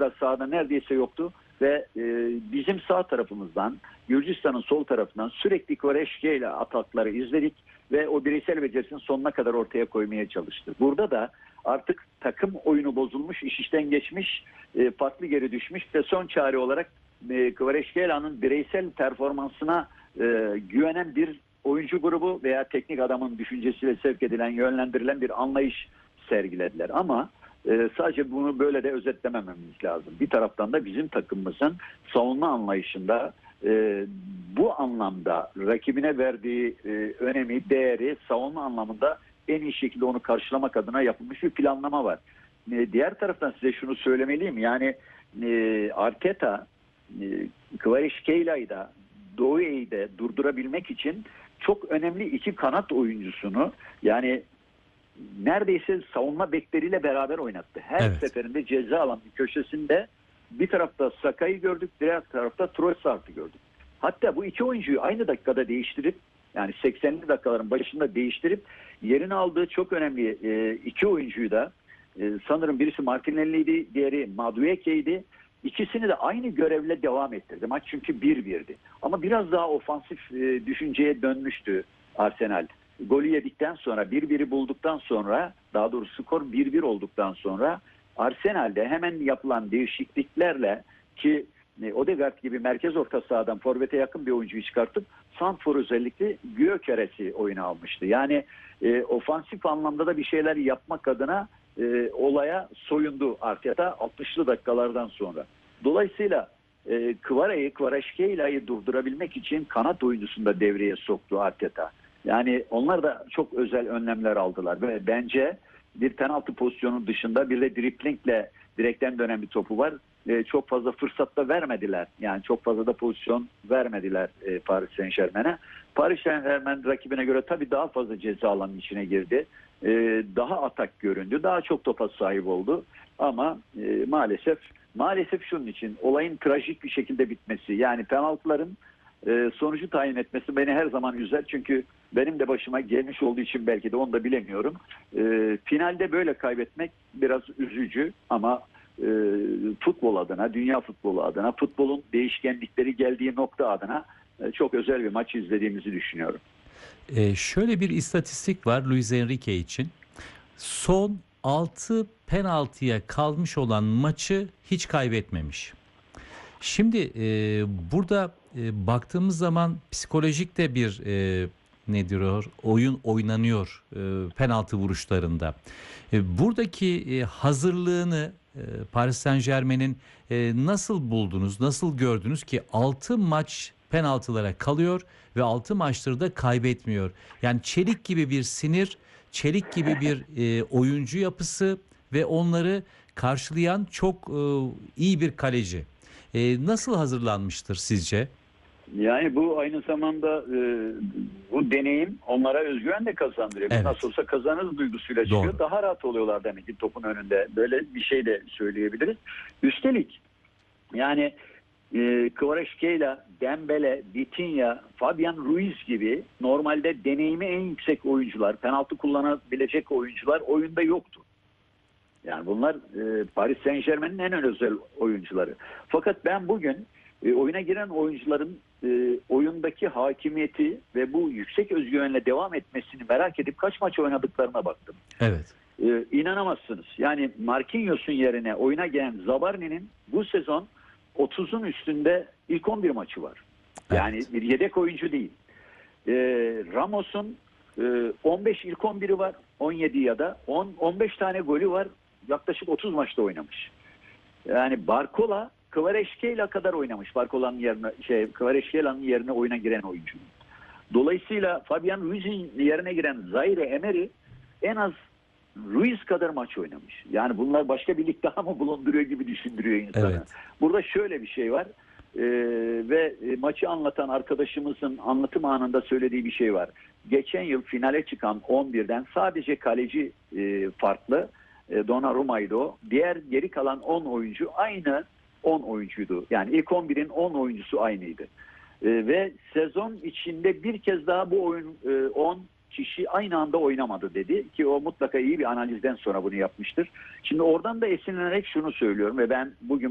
oyuncular sahada neredeyse yoktu ve bizim sağ tarafımızdan, Gürcistan'ın sol tarafından sürekli Kvareşke ile atakları izledik ve o bireysel becerisini sonuna kadar ortaya koymaya çalıştı. Burada da artık takım oyunu bozulmuş, iş işten geçmiş, farklı geri düşmüş ve son çare olarak Kvareşkela'nın bireysel performansına güvenen bir oyuncu grubu veya teknik adamın düşüncesiyle sevk edilen, yönlendirilen bir anlayış sergilediler. Ama sadece bunu böyle de özetlemememiz lazım. Bir taraftan da bizim takımımızın savunma anlayışında bu anlamda rakibine verdiği önemi, değeri savunma anlamında en iyi şekilde onu karşılamak adına yapılmış bir planlama var. Diğer taraftan size şunu söylemeliyim. Yani Arteta Kvareşkela'yı da Doué'yi de durdurabilmek için çok önemli iki kanat oyuncusunu, yani neredeyse savunma bekleriyle beraber oynattı. Her seferinde ceza alanının köşesinde bir tarafta Saka'yı gördük, diğer tarafta Trossard'ı gördük. Hatta bu iki oyuncuyu aynı dakikada değiştirip, yani 80'li dakikaların başında değiştirip yerini aldığı çok önemli iki oyuncuyu da sanırım birisi Martinelli'ydi, diğeri Madueke'ydi. İkisini de aynı görevle devam ettirdi. Maç çünkü 1-1'di. Ama biraz daha ofansif düşünceye dönmüştü Arsenal. Golü yedikten sonra, 1-1'i bulduktan sonra, daha doğrusu skor 1-1 olduktan sonra Arsenal'de hemen yapılan değişikliklerle, ki Odegaard gibi merkez orta sahadan forvete yakın bir oyuncuyu çıkartıp santrfor özellikle Gyökeres'i oyuna almıştı. Yani ofansif anlamda da bir şeyler yapmak adına olaya soyundu Arteta 60'lı dakikalardan sonra. Dolayısıyla Kvareşkela'yı durdurabilmek için kanat oyuncusunu da devreye soktu Arteta. Yani onlar da çok özel önlemler aldılar ve bence bir penaltı pozisyonun dışında bir de driplingle direkten dönen bir topu var. Çok fazla fırsat da vermediler. Yani çok fazla da pozisyon vermediler Paris Saint-Germain'e. Paris Saint-Germain rakibine göre tabii daha fazla ceza alanının içine girdi. Daha atak göründü. Daha çok topa sahip oldu. Ama maalesef şunun için olayın trajik bir şekilde bitmesi. Yani penaltıların sonucu tayin etmesi beni her zaman üzer. Çünkü benim de başıma gelmiş olduğu için belki de onu da bilemiyorum. Finalde böyle kaybetmek biraz üzücü ama futbol adına, dünya futbolu adına, futbolun değişkenlikleri geldiği nokta adına çok özel bir maç izlediğimizi düşünüyorum. Şöyle bir istatistik var Luis Enrique için. Son 6 penaltıya kalmış olan maçı hiç kaybetmemiş. Şimdi burada baktığımız zaman psikolojik de bir ne diyor, oyun oynanıyor penaltı vuruşlarında. Buradaki hazırlığını Paris Saint-Germain'in nasıl buldunuz, nasıl gördünüz ki 6 maç penaltılara kalıyor ve 6 maçları da kaybetmiyor. Yani çelik gibi bir sinir, çelik gibi bir oyuncu yapısı ve onları karşılayan çok iyi bir kaleci. Nasıl hazırlanmıştır sizce? Yani bu aynı zamanda bu deneyim onlara özgüven de kazandırıyor. Evet. Nasıl olsa kazanırız duygusuyla çıkıyor. Doğru. Daha rahat oluyorlar demek ki topun önünde. Böyle bir şey de söyleyebiliriz. Üstelik yani Kvareşkela'yla, Dembele, Vitinha, Fabian Ruiz gibi normalde deneyimi en yüksek oyuncular, penaltı kullanabilecek oyuncular oyunda yoktu. Yani bunlar Paris Saint-Germain'in en özel oyuncuları. Fakat ben bugün oyuna giren oyuncuların oyundaki hakimiyeti ve bu yüksek özgüvenle devam etmesini merak edip kaç maç oynadıklarına baktım. Evet. İnanamazsınız. Yani Marquinhos'un yerine oyuna gelen Zabarni'nin bu sezon 30'un üstünde ilk 11 maçı var. Yani Evet. bir yedek oyuncu değil. Ramos'un 15 ilk 11'i var. 17 ya da 15 tane golü var. Yaklaşık 30 maçta oynamış. Yani Barcola Kvareşkela'ya kadar oynamış. Barcola'nın yerine Kvareşkela'nın yerine oyuna giren oyuncu. Dolayısıyla Fabian Ruiz'in yerine giren Zaire Emery en az Ruiz kadar maç oynamış. Yani bunlar başka bir lig daha mı bulunduruyor gibi düşündürüyor insanı. Evet. Burada şöyle bir şey var. Ve maçı anlatan arkadaşımızın anlatım anında söylediği bir şey var. Geçen yıl finale çıkan 11'den sadece kaleci farklı. Donnarumma'ydı o. Diğer geri kalan 10 oyuncu aynı 10 oyuncuydu. Yani ilk 11'in 10 oyuncusu aynıydı. Ve sezon içinde bir kez daha bu oyun 10 kişi aynı anda oynamadı dedi ki o mutlaka iyi bir analizden sonra bunu yapmıştır. Şimdi oradan da esinlenerek şunu söylüyorum ve ben bugün